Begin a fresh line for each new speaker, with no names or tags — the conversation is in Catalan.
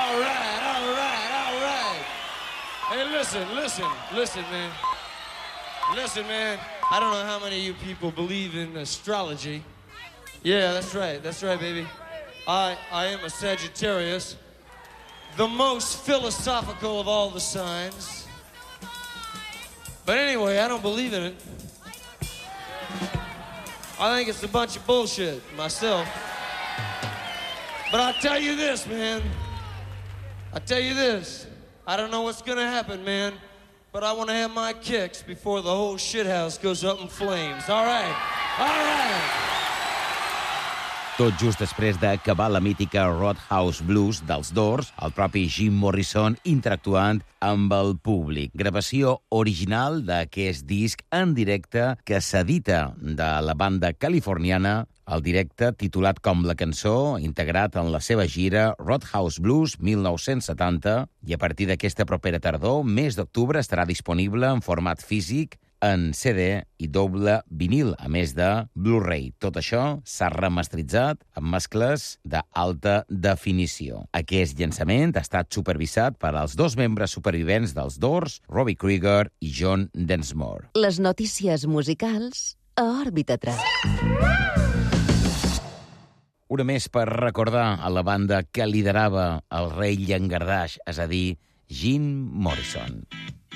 All right. Hey, listen, man. Listen, man. I don't know how many of you people believe in astrology. Yeah, that's right, baby. I am a Sagittarius, the most philosophical of all the signs. But anyway, I don't believe in it. I think it's a bunch of bullshit, myself. But I'll tell you this, man. I don't know what's gonna happen, man. But I want to have my kicks before the whole shithouse goes up in flames. All right.
Tot just després d'acabar la mítica Roadhouse Blues dels Doors, el propi Jim Morrison interactuant amb el públic. Gravació original d'aquest disc en directe que s'edita de la banda californiana, el directe titulat com la cançó, integrat en la seva gira Roadhouse Blues 1970, i a partir d'aquesta propera tardor, mes d'octubre, estarà disponible en format físic, en CD i doble vinil, a més de Blu-ray. Tot això s'ha remasteritzat amb mescles d'alta definició. Aquest llançament ha estat supervisat per als dos membres supervivents dels Doors, Robbie Krieger i John Densmore.
Les notícies musicals a Òrbita 3.
Una més per recordar a la banda que liderava el rei llangardaix, és a dir, Jim Morrison.